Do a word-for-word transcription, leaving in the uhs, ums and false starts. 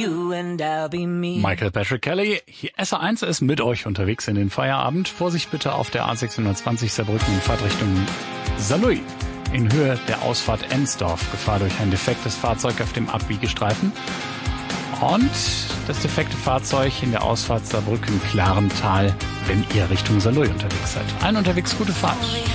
you and I'll be me. Michael Patrick Kelly, S A eins ist mit euch unterwegs in den Feierabend. Vorsicht bitte auf der A sechshundertzwanzig Saarbrücken in Fahrtrichtung Saarlouis. In Höhe der Ausfahrt Ensdorf. Gefahr durch ein defektes Fahrzeug auf dem Abbiegestreifen. Und das defekte Fahrzeug in der Ausfahrt Saarbrücken-Klarental, wenn ihr Richtung Saarlouis unterwegs seid. Allen unterwegs gute Fahrt.